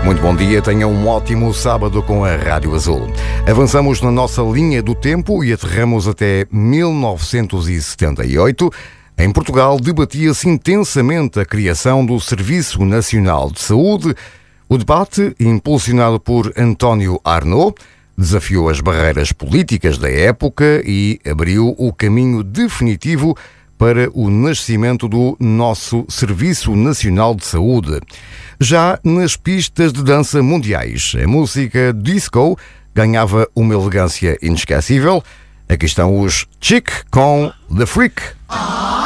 Muito bom dia, tenha um ótimo sábado com a Rádio Azul. Avançamos na nossa linha do tempo e aterramos até 1978. Em Portugal debatia-se intensamente a criação do Serviço Nacional de Saúde. O debate, impulsionado por António Arnaud, desafiou as barreiras políticas da época e abriu o caminho definitivo para o nascimento do nosso Serviço Nacional de Saúde. Já nas pistas de dança mundiais, a música disco ganhava uma elegância inesquecível. Aqui estão os Chic com The Freak.